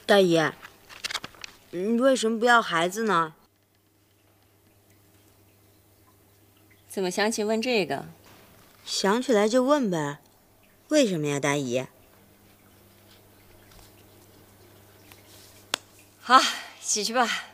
大姨，你为什么不要孩子呢？ 怎么想起问这个？ 想起来就问呗，为什么呀，大姨？ 好，洗去吧。